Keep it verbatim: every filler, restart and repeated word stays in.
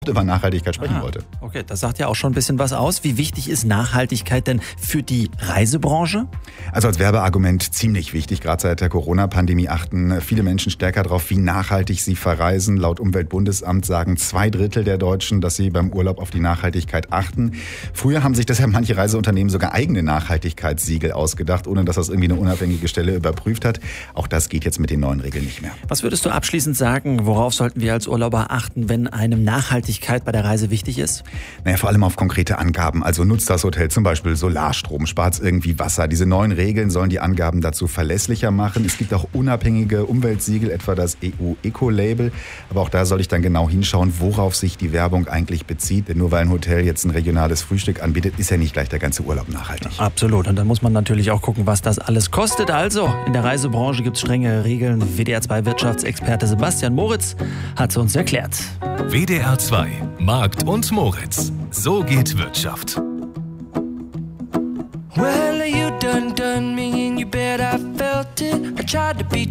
über Nachhaltigkeit sprechen Ah, wollte. Okay, das sagt ja auch schon ein bisschen was aus. Wie wichtig ist Nachhaltigkeit denn für die Reisebranche? Also als Werbeargument ziemlich wichtig. Gerade seit der Corona-Pandemie achten viele Menschen stärker darauf, wie nachhaltig sie verreisen. Laut Umweltbundesamt sagen zwei Drittel der Deutschen, dass sie beim Urlaub auf die Nachhaltigkeit achten. Früher haben sich deshalb manche Reiseunternehmen sogar eigene Nachhaltigkeitssiegel ausgedacht, ohne dass das irgendwie eine unabhängige Stelle überprüft hat. Auch das geht jetzt mit den neuen Regeln nicht mehr. Was würdest du abschließend sagen, worauf sollten wir als Urlauber achten, wenn einem Nachhaltigkeit bei der Reise wichtig ist? Naja, vor allem auf konkrete Angaben. Also nutzt das Hotel zum Beispiel Solarstrom, spart irgendwie Wasser. Diese neuen Regeln sollen die Angaben dazu verlässlicher machen. Es gibt auch unabhängige Umweltsiegel, etwa das E U-Eco-Label. Aber auch da soll ich dann genau hinschauen, worauf sich die Werbung eigentlich bezieht. Denn nur weil ein Hotel jetzt ein regionales Frühstück anbietet, ist ja nicht gleich der ganze Urlaub nachhaltig. Absolut. Und dann muss man natürlich auch gucken, was das alles kostet. Also, in der Reisebranche gibt es strenge Regeln. W D R zwei Wirtschaftsexperte Sebastian Moritz hat es uns erklärt. W D R zwei Markt und Moritz. So geht Wirtschaft. Well, you done done me and you bet I felt it. I tried to be